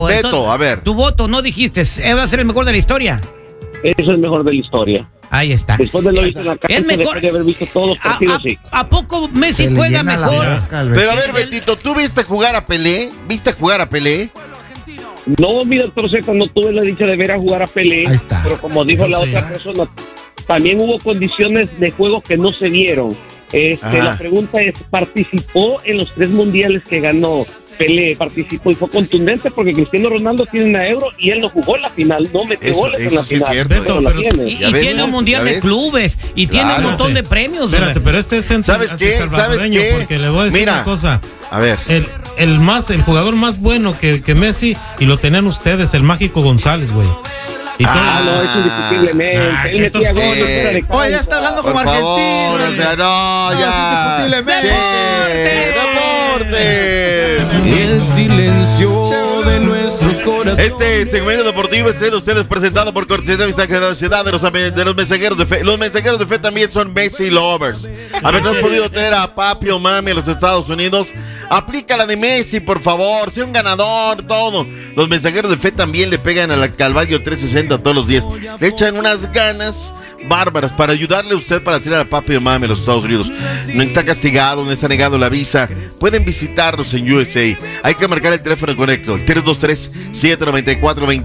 Beto, a ver. Tu voto, no dijiste, va a ser el mejor de la historia. Es el mejor de la historia. Ahí está. Después de lo visto en la cancha, después de haber visto todos los partidos, sí. ¿A poco Messi juega mejor? Pero a ver, Betito, ¿tú viste jugar a Pelé? ¿Viste jugar a Pelé? No, mi doctor Z, no tuve la dicha de ver a jugar a Pelé. Ahí está. Pero como dijo la otra persona, también hubo condiciones de juego que no se vieron. La pregunta es, ¿participó en los 3 mundiales que ganó Pelé? Participó y fue contundente porque Cristiano Ronaldo tiene una Euro y él no jugó la final, no metió goles en la sí final. es cierto. Pero la tiene. Y tiene un mundial de clubes y tiene un montón de premios. Espérate, pero este es ¿Sabes qué? Porque le voy a decir una cosa. A ver. El jugador más bueno que Messi, y lo tenían ustedes, el Mágico González, güey. No, es indiscutiblemente. Él metía goles. Oye, ya está hablando como argentino. No, ya. Indiscutiblemente. ¡Deporte! El silencio de nuestros corazones. Este segmento deportivo es traído a ustedes presentado por cortesía de la ciudad de los mensajeros de fe. Los mensajeros de fe también son Messi lovers. A ver, no has podido tener a papi o mami a los Estados Unidos. Aplica la de Messi, por favor. Sea un ganador, todo. Los mensajeros de fe también le pegan a la Calvario 360 todos los días. Le echan unas ganas bárbaras para ayudarle a usted para tirar a papi o mami a los Estados Unidos. No está castigado, no está negado la visa. Pueden visitarlos en USA. Hay que marcar el teléfono correcto, el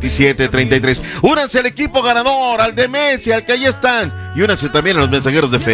323-794-2733. Únanse al equipo ganador, al de Messi, al que ahí están. Y únanse también a los mensajeros de fe.